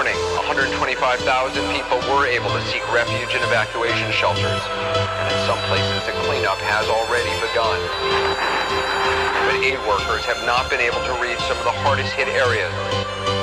morning, 125,000 people were able to seek refuge in evacuation shelters. And in some places, the cleanup has already begun. But aid workers have not been able to reach some of the hardest hit areas.